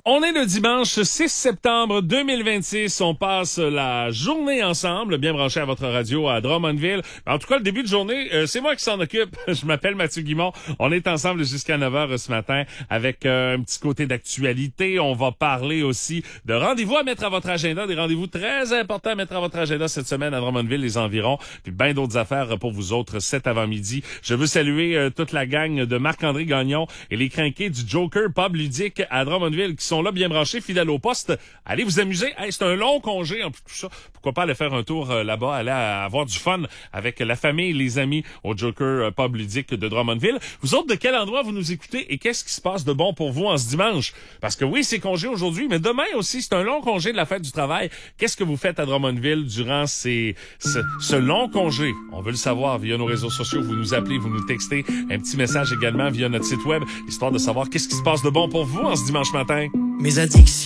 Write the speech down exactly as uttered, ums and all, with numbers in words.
On est le dimanche six septembre deux mille vingt-six. On passe la journée ensemble, bien branché à votre radio à Drummondville. En tout cas, le début de journée, euh, c'est moi qui s'en occupe. Je m'appelle Mathieu Guimond. On est ensemble jusqu'à neuf heures ce matin avec euh, un petit côté d'actualité. On va parler aussi de rendez-vous à mettre à votre agenda, des rendez-vous très importants à mettre à votre agenda cette semaine à Drummondville, les environs, puis bien d'autres affaires pour vous autres cet avant-midi. Je veux saluer euh, toute la gang de Marc-André Gagnon et les crinqués du Joker Pub Ludique à Drummondville qui sont là bien branchés, fidèles au poste. Allez vous amuser. Hey, c'est un long congé en plus de tout ça. Pourquoi pas aller faire un tour euh, là-bas, aller à, avoir du fun avec la famille, les amis au Joker euh, Pub Ludique de Drummondville. Vous autres, de quel endroit vous nous écoutez et qu'est-ce qui se passe de bon pour vous en ce dimanche? Parce que oui, c'est congé aujourd'hui, mais demain aussi, c'est un long congé de la fête du travail. Qu'est-ce que vous faites à Drummondville durant ces, ce, ce long congé? On veut le savoir via nos réseaux sociaux. Vous nous appelez, vous nous textez. Un petit message également via notre site web, histoire de savoir qu'est-ce qui se passe de bon pour vous en ce dimanche matin. Mes addictions.